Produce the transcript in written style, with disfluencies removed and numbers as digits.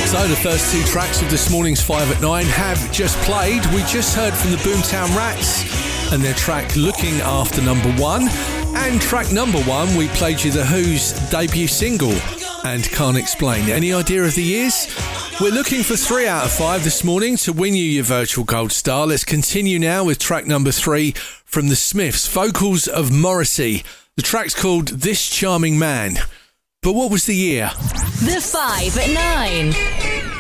So the first two tracks of this morning's 5 at 9 have just played. We just heard from the Boomtown Rats and their track Looking After Number One. And track number one, we played you The Who's debut single, And Can't Explain. Any idea of the years? We're looking for 3 out of 5 this morning to win you your virtual gold star. Let's continue now with track number 3 from the Smiths, vocals of Morrissey. The track's called This Charming Man. But what was the year? The 5 at 9.